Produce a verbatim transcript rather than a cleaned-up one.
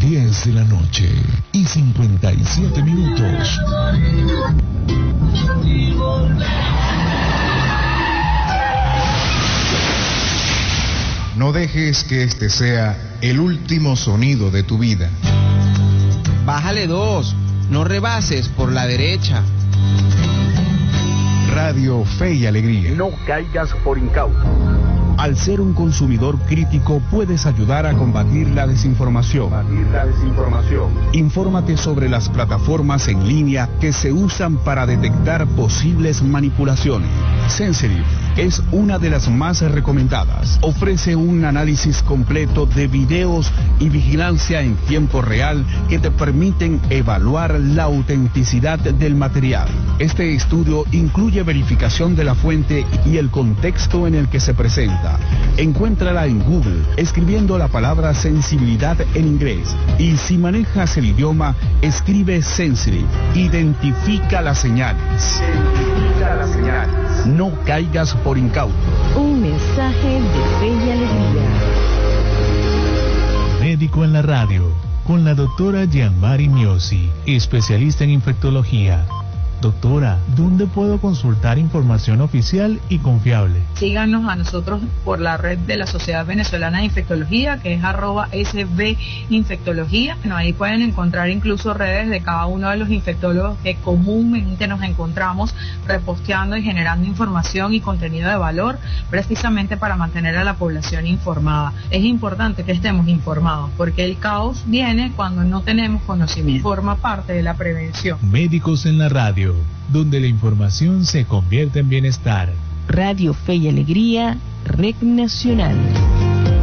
diez de la noche y cincuenta y siete minutos. No dejes que este sea el último sonido de tu vida. Bájale dos, no rebases por la derecha. Radio Fe y Alegría. No caigas por incauto. Al ser un consumidor crítico puedes ayudar a combatir la desinformación. Combatir la desinformación. Infórmate sobre las plataformas en línea que se usan para detectar posibles manipulaciones. Sensitive es una de las más recomendadas. Ofrece un análisis completo de videos y vigilancia en tiempo real que te permiten evaluar la autenticidad del material. Este estudio incluye verificación de la fuente y el contexto en el que se presenta. Encuéntrala en Google escribiendo la palabra sensibilidad en inglés y si manejas el idioma, escribe sensitive. Identifica las señales. Identifica las señales. No caigas por incauto. Un mensaje de Fe y Alegría. Médico en la radio, con la doctora Gianmari Miosi, especialista en infectología. Doctora, ¿dónde puedo consultar información oficial y confiable? Síganos a nosotros por la red de la Sociedad Venezolana de Infectología, que es arroba S B Infectología. Bueno, ahí pueden encontrar incluso redes de cada uno de los infectólogos que comúnmente nos encontramos reposteando y generando información y contenido de valor, precisamente para mantener a la población informada. Es importante que estemos informados, porque el caos viene cuando no tenemos conocimiento. Forma parte de la prevención. Médicos en la radio, donde la información se convierte en bienestar. Radio Fe y Alegría, Red Nacional.